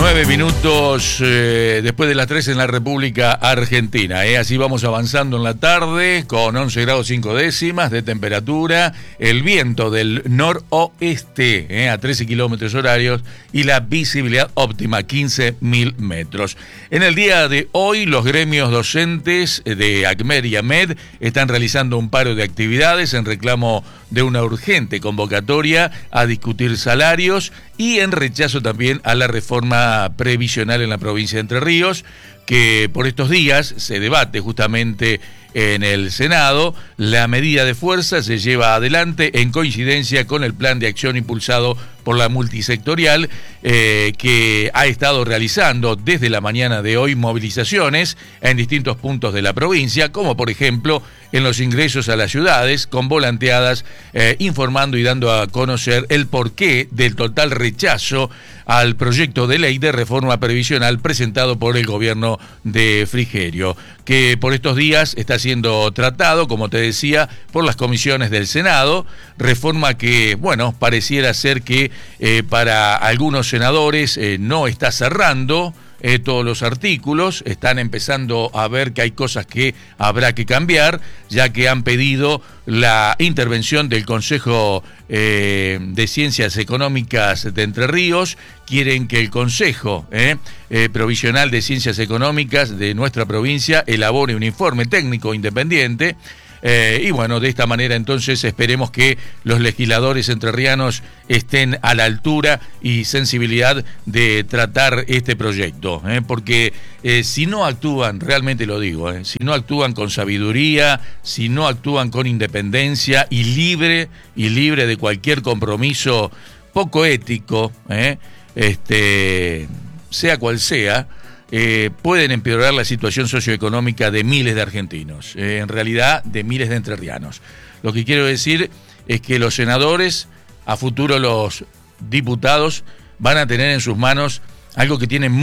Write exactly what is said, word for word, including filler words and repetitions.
Nueve minutos eh, después de las tres en la República Argentina. Eh. Así vamos avanzando en la tarde con once grados cinco décimas de temperatura, el viento del noroeste eh, a trece kilómetros horarios y la visibilidad óptima quince mil metros. En el día de hoy los gremios docentes de ACMED y AMED están realizando un paro de actividades en reclamo de una urgente convocatoria a discutir salarios y en rechazo también a la reforma previsional en la provincia de Entre Ríos, que por estos días se debate justamente en el Senado. La medida de fuerza se lleva adelante en coincidencia con el plan de acción impulsado por la multisectorial, eh, que ha estado realizando desde la mañana de hoy movilizaciones en distintos puntos de la provincia, como por ejemplo en los ingresos a las ciudades, con volanteadas eh, informando y dando a conocer el porqué del total rechazo al proyecto de ley de reforma previsional presentado por el gobierno de Frigerio, que por estos días está siendo tratado, como te decía, por las comisiones del Senado, reforma que, bueno, pareciera ser que eh, para algunos senadores eh, no está cerrando Eh, todos los artículos, están empezando a ver que hay cosas que habrá que cambiar, ya que han pedido la intervención del Consejo eh, de Ciencias Económicas de Entre Ríos. Quieren que el Consejo eh, eh, Provisional de Ciencias Económicas de nuestra provincia elabore un informe técnico independiente. Eh, y bueno, de esta manera entonces esperemos que los legisladores entrerrianos estén a la altura y sensibilidad de tratar este proyecto, eh, porque eh, si no actúan, realmente lo digo, eh, si no actúan con sabiduría, si no actúan con independencia y libre, y libre de cualquier compromiso poco ético, eh, este, sea cual sea, Eh, pueden empeorar la situación socioeconómica de miles de argentinos, eh, en realidad de miles de entrerrianos. Lo que quiero decir es que los senadores, a futuro los diputados, van a tener en sus manos algo que tienen